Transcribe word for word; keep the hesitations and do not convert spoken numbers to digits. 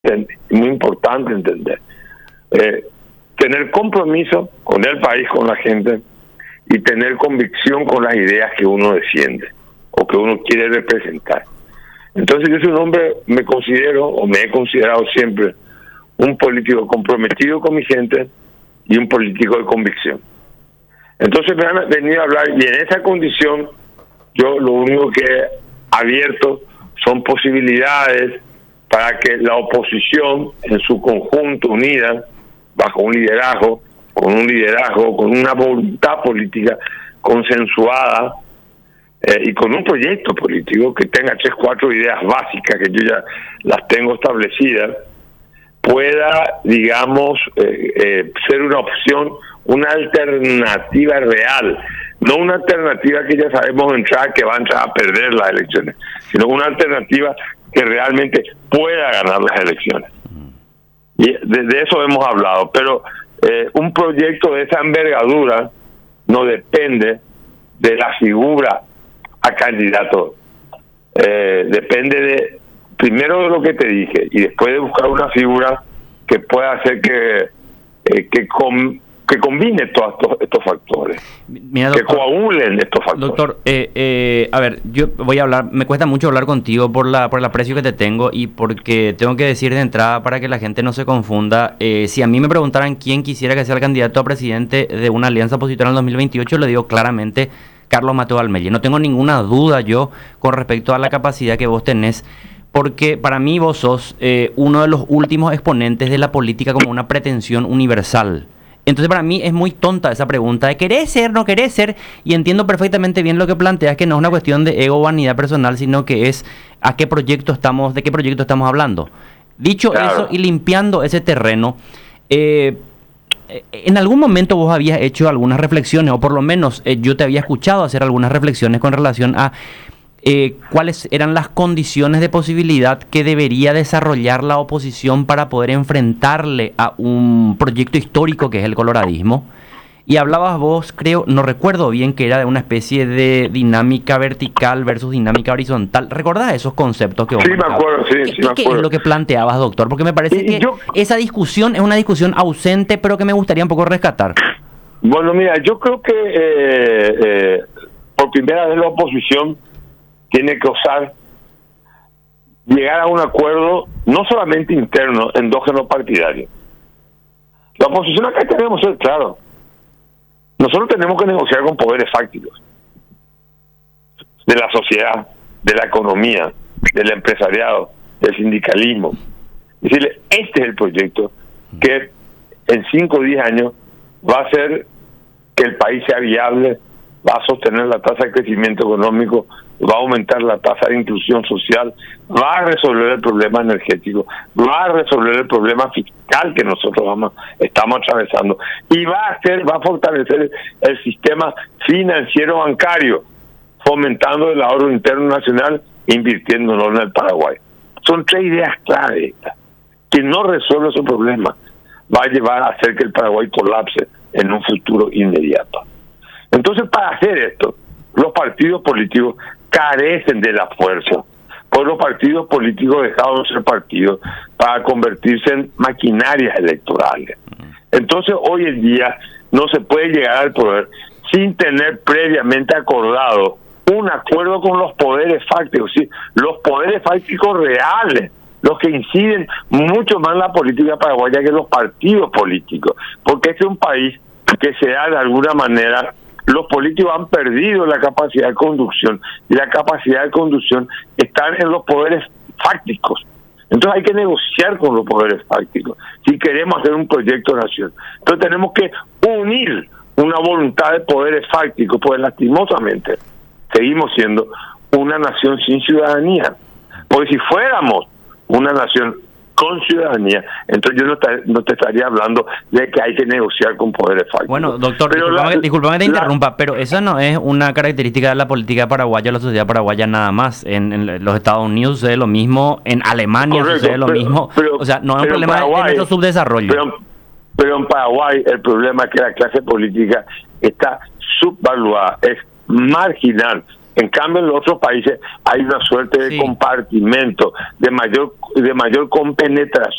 muy importante entender. Eh, tener compromiso con el país, con la gente, y tener convicción con las ideas que uno defiende o que uno quiere representar. Entonces yo soy un hombre, me considero, o me he considerado siempre, un político comprometido con mi gente y un político de convicción. Entonces me han venido a hablar, y en esa condición yo lo único que he abierto son posibilidades para que la oposición en su conjunto, unida, bajo un liderazgo, con un liderazgo, con una voluntad política consensuada, eh, y con un proyecto político que tenga tres, cuatro ideas básicas que yo ya las tengo establecidas, pueda, digamos, eh, eh, ser una opción, una alternativa real, no una alternativa que ya sabemos entrar, que va a entrar a perder las elecciones, sino una alternativa que realmente pueda ganar las elecciones. Y de, de eso hemos hablado, pero eh, un proyecto de esa envergadura no depende de la figura a candidato, eh, depende de primero de lo que te dije y después de buscar una figura que pueda hacer que eh, que, com, que combine todos estos, estos factores. Mira, doctor, que coagulen estos factores. Doctor, eh, eh, a ver, yo voy a hablar, me cuesta mucho hablar contigo por la por el aprecio que te tengo y porque tengo que decir de entrada para que la gente no se confunda. Eh, si a mí me preguntaran quién quisiera que sea el candidato a presidente de una alianza opositora en el dos mil veintiocho, le digo claramente Carlos Mateo Valmelle. No tengo ninguna duda yo con respecto a la capacidad que vos tenés, porque para mí vos sos eh, uno de los últimos exponentes de la política como una pretensión universal. Entonces para mí es muy tonta esa pregunta de querés ser, no querés ser, y entiendo perfectamente bien lo que planteas, que no es una cuestión de ego o vanidad personal, sino que es a qué proyecto estamos, de qué proyecto estamos hablando. Dicho claro. Eso y limpiando ese terreno, eh, en algún momento vos habías hecho algunas reflexiones, o por lo menos eh, yo te había escuchado hacer algunas reflexiones con relación a eh, cuáles eran las condiciones de posibilidad que debería desarrollar la oposición para poder enfrentarle a un proyecto histórico que es el coloradismo. Y hablabas vos, creo, no recuerdo bien, que era de una especie de dinámica vertical versus dinámica horizontal. ¿Recordás esos conceptos que vos Sí, manejabas? me acuerdo, sí, ¿Qué, sí ¿qué, me acuerdo. ¿Qué es lo que planteabas, doctor? Porque me parece y que yo, esa discusión es una discusión ausente, pero que me gustaría un poco rescatar. Bueno, mira, yo creo que eh, eh, por primera vez la oposición tiene que osar llegar a un acuerdo no solamente interno, endógeno partidario. La oposición acá tenemos que ser claro. Nosotros tenemos que negociar con poderes fácticos de la sociedad, de la economía, del empresariado, del sindicalismo. Decirle, este es el proyecto que en cinco o diez años va a hacer que el país sea viable, va a sostener la tasa de crecimiento económico, va a aumentar la tasa de inclusión social, va a resolver el problema energético, va a resolver el problema fiscal que nosotros vamos, estamos atravesando, y va a hacer, va a fortalecer el sistema financiero bancario, fomentando el ahorro interno nacional, invirtiéndolo en el Paraguay. Son tres ideas clave. Quien no resuelve ese problema va a llevar a hacer que el Paraguay colapse en un futuro inmediato. Entonces, para hacer esto, los partidos políticos carecen de la fuerza, pues los partidos políticos dejaron de ser partidos para convertirse en maquinarias electorales. Entonces, hoy en día no se puede llegar al poder sin tener previamente acordado un acuerdo con los poderes fácticos, ¿sí? Los poderes fácticos reales, los que inciden mucho más en la política paraguaya que los partidos políticos, porque este es un país que se da de alguna manera. Los políticos han perdido la capacidad de conducción y la capacidad de conducción está en los poderes fácticos. Entonces hay que negociar con los poderes fácticos si queremos hacer un proyecto de nación. Entonces tenemos que unir una voluntad de poderes fácticos, pues lastimosamente seguimos siendo una nación sin ciudadanía. Porque si fuéramos una nación con ciudadanía, entonces yo no te, no te estaría hablando de que hay que negociar con poderes fácticos. Bueno, doctor, disculpame, la, disculpame que te interrumpa, la, pero esa no es una característica de la política paraguaya o la sociedad paraguaya nada más. En, en los Estados Unidos sucede lo mismo, en Alemania correcto, sucede lo pero, mismo. Pero, o sea, no es un problema Paraguay, de nuestro subdesarrollo. Pero, pero en Paraguay el problema es que la clase política está subvaluada, es marginal, En cambio, en los otros países hay una suerte de Sí. compartimento, de mayor de mayor compenetración